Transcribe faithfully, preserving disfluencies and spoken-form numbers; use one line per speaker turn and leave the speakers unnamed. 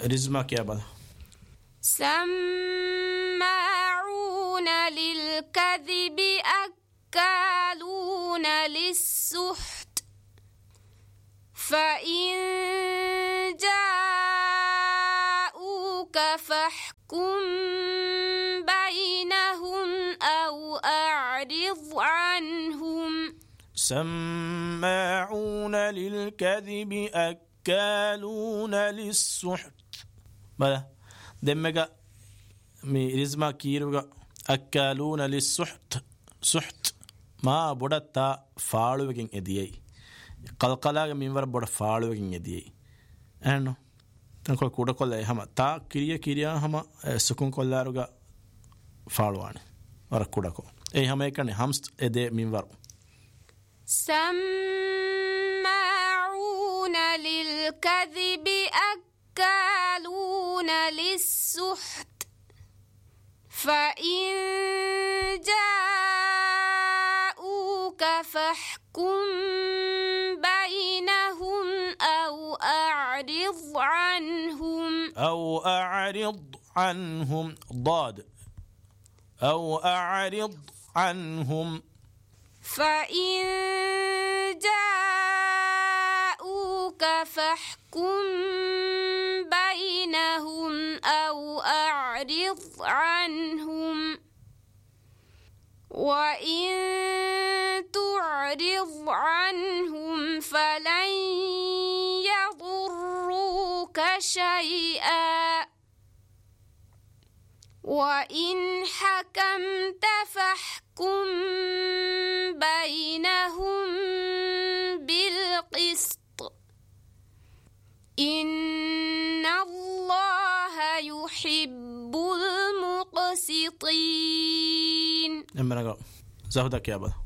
رزما क्या बता
سماعون للكذب أكالون للسحت فإن جاءوك فاحكم بينهم أو أعرض عنهم
سماعون للكذب أكالون للسحت بلا دمجا مي رزما كيروغا أكالون للسحت سحت ما بودتا فالوغين اديي قلقلاغ مينور بودا فالوغين اديي انو تنكو كودا كولا هما تا كيريا كيريا هما سكون كولاروغا فالواني ور كوداكو اي هما يكني همست ادي مينور
سماعون للكذب أكالون للسحت فإن جاءوك فاحكم بينهم أو أعرض عنهم
أو أعرض عنهم ضاد أو أعرض عنهم
فإن جاءوك فاحكم بينهم أو أعرض عنهم وإن تعرض عنهم فلن يضروك شيئا وإن حكمت فاحكم بينهم بالقسط إن الله يحب المقسطين.
زهدك يا بابا